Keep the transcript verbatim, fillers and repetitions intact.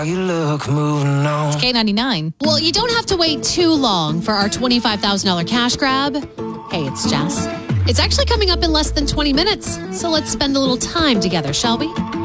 You look moving on. K ninety-nine. Well, you don't have to wait too long for our twenty-five thousand dollars cash grab. Hey, it's Jess. It's actually coming up in less than twenty minutes, so let's spend a little time together, shall we?